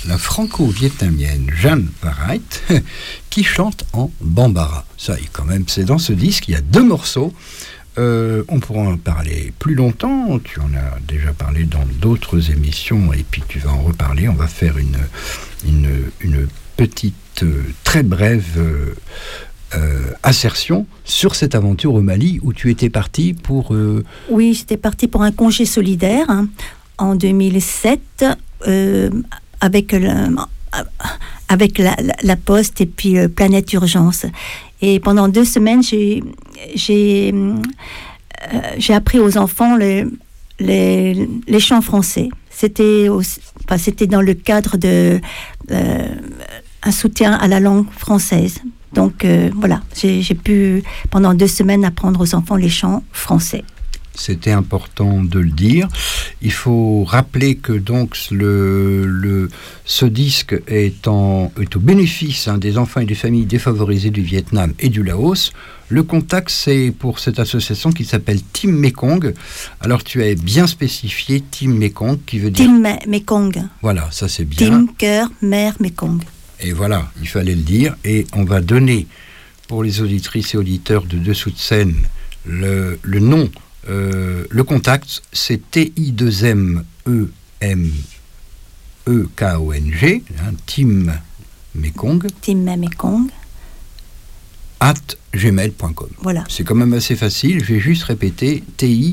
la franco-vietnamienne Jeanne Varait, qui chante en bambara. Ça, quand même, c'est dans ce disque, il y a 2 morceaux. On pourra en parler plus longtemps, tu en as déjà parlé dans d'autres émissions, et puis tu vas en reparler. On va faire une petite, très brève assertion sur cette aventure au Mali, où tu étais partie pour... Oui, j'étais partie pour un congé solidaire en 2007, avec la Poste et puis Planète Urgence. Et pendant 2 semaines, j'ai appris aux enfants les chants français. C'était dans le cadre de un soutien à la langue française. Donc voilà, j'ai pu pendant 2 semaines apprendre aux enfants les chants français. C'était important de le dire. Il faut rappeler que donc ce disque est au bénéfice des enfants et des familles défavorisées du Vietnam et du Laos. Le contact, c'est pour cette association qui s'appelle Team Mekong. Alors tu as bien spécifié Team Mekong, qui veut dire... Team Mekong. Voilà, ça c'est bien. Team Cœur Mère Mekong. Et voilà, il fallait le dire. Et on va donner, pour les auditrices et auditeurs de Dessous de scène, le nom. Le contact, c'est TIMEMEKONG, Team Mekong. Team Mekong. @gmail.com. Voilà. C'est quand même assez facile. Je vais juste répéter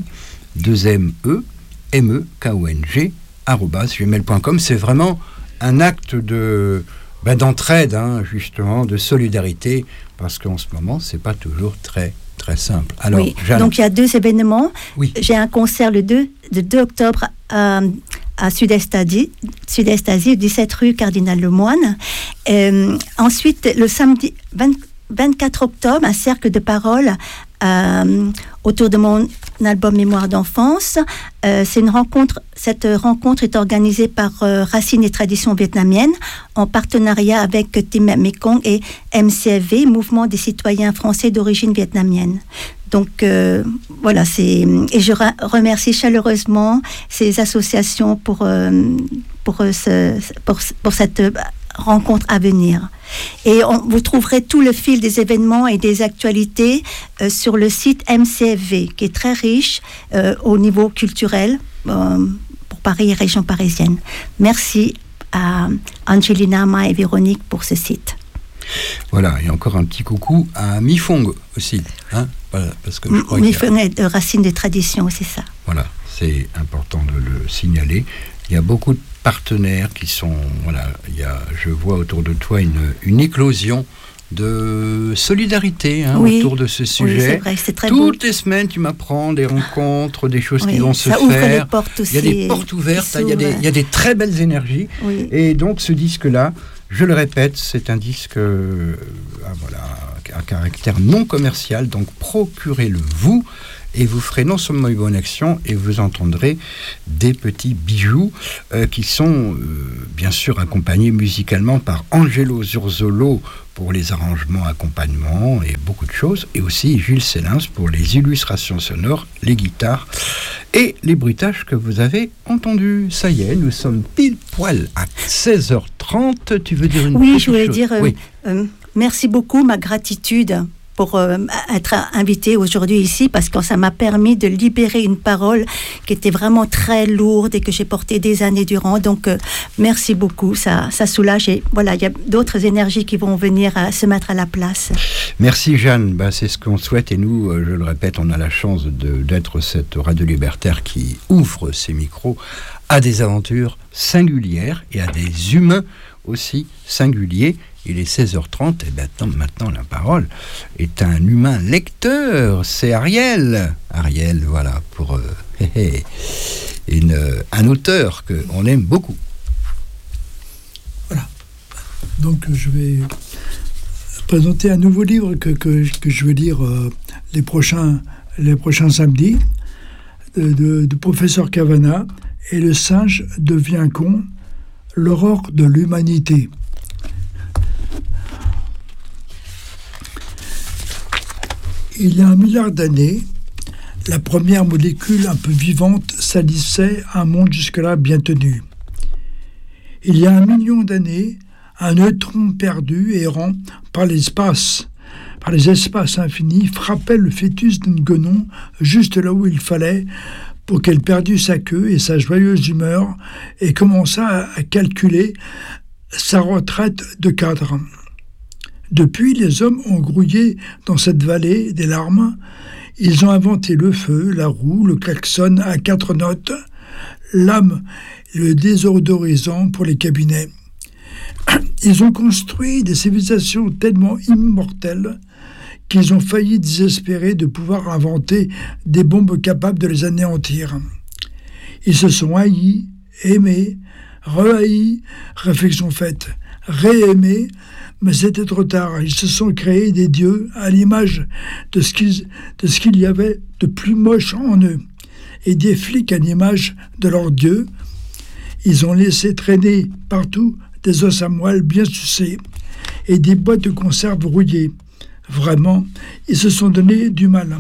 TIMEMEKONG @gmail.com. C'est vraiment un acte d'entraide, justement, de solidarité, parce qu'en ce moment, c'est pas toujours très simple. Alors, oui. Jeanne... Donc il y a 2 événements. Oui. J'ai un concert le 2 octobre à Sud-Est Asie, au 17 rue Cardinal Lemoine. Ensuite, le samedi 24 octobre, un cercle de parole autour de mon album Mémoire d'enfance. C'est une rencontre. Cette rencontre est organisée par Racines et Traditions vietnamiennes en partenariat avec Team Mekong et MCFV, Mouvement des citoyens français d'origine vietnamienne. Donc voilà, et je remercie chaleureusement ces associations pour cette rencontre à venir. Et vous trouverez tout le fil des événements et des actualités sur le site MCFV, qui est très riche au niveau culturel pour Paris et région parisienne. Merci à Angelina, Ma et Véronique pour ce site. Voilà, et encore un petit coucou à Mifong aussi. Voilà, parce que je crois Mifong est de Racines des Traditions, c'est ça. Voilà, c'est important de le signaler. Il y a beaucoup de partenaires qui sont... Voilà, je vois autour de toi une éclosion de solidarité autour de ce sujet. Oui, c'est vrai, c'est très Toutes les semaines, tu m'apprends des rencontres, des choses qui vont se faire. Ouvre les portes aussi. Il y a des portes ouvertes, il y a des très belles énergies. Oui. Et donc, ce disque-là, je le répète, c'est un disque à caractère non commercial, donc procurez-le vous, et vous ferez non seulement une bonne action, et vous entendrez des petits bijoux qui sont bien sûr accompagnés musicalement par Angelo Zurzolo pour les arrangements, accompagnements et beaucoup de choses, et aussi Jules Célins pour les illustrations sonores, les guitares et les bruitages que vous avez entendus. Ça y est, nous sommes pile poil à 16h30. Tu veux dire une Oui, petite je voulais chose? dire merci beaucoup, ma gratitude pour être invitée aujourd'hui ici, parce que ça m'a permis de libérer une parole qui était vraiment très lourde et que j'ai portée des années durant. Donc, merci beaucoup, ça soulage. Et voilà, il y a d'autres énergies qui vont venir se mettre à la place. Merci Jeanne, c'est ce qu'on souhaite, et nous, je le répète, on a la chance d'être cette radio libertaire qui ouvre ses micros à des aventures singulières et à des humains aussi singuliers. Il est 16h30 et maintenant la parole est un humain lecteur, c'est Ariel. Ariel, voilà, pour un auteur qu'on aime beaucoup. Voilà. Donc je vais présenter un nouveau livre que je vais lire les prochains samedis, de professeur Cavana, et le singe devient con, l'aurore de l'humanité. Il y a 1 milliard d'années, la première molécule un peu vivante salissait un monde jusque-là bien tenu. Il y a 1 million d'années, un neutron perdu errant par les espaces infinis frappait le fœtus d'une guenon juste là où il fallait pour qu'elle perdût sa queue et sa joyeuse humeur et commença à calculer sa retraite de cadre. Depuis, les hommes ont grouillé dans cette vallée des larmes. Ils ont inventé le feu, la roue, le klaxon à 4 notes, l'âme et le désodorisant pour les cabinets. Ils ont construit des civilisations tellement immortelles qu'ils ont failli désespérer de pouvoir inventer des bombes capables de les anéantir. Ils se sont haïs, aimés, rehaïs, réflexion faite, réaimés, mais c'était trop tard. Ils se sont créés des dieux à l'image de ce qu'il y avait de plus moche en eux, et des flics à l'image de leur dieu. Ils ont laissé traîner partout des os à moelle bien sucés et des boîtes de conserve rouillées. Vraiment, ils se sont donné du mal.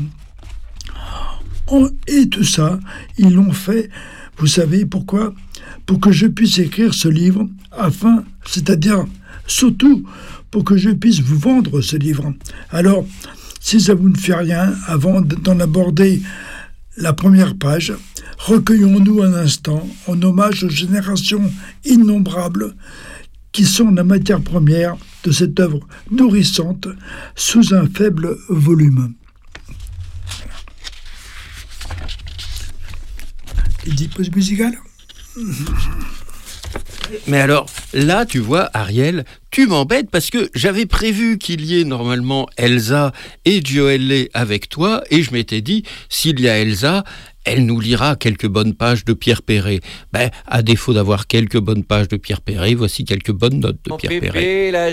Et tout ça, ils l'ont fait, vous savez pourquoi ? Pour que je puisse écrire ce livre, c'est-à-dire surtout pour que je puisse vous vendre ce livre. Alors, si ça vous ne fait rien, avant d'en aborder la première page, recueillons-nous un instant en hommage aux générations innombrables qui sont la matière première de cette œuvre nourrissante sous un faible volume. Il dit pause musicale ? Mais alors, là, tu vois, Ariel, tu m'embêtes parce que j'avais prévu qu'il y ait normalement Elsa et Joëlle avec toi, et je m'étais dit, s'il y a Elsa, elle nous lira quelques bonnes pages de Pierre Perret. À défaut d'avoir quelques bonnes pages de Pierre Perret, voici quelques bonnes notes de Pierre Perret.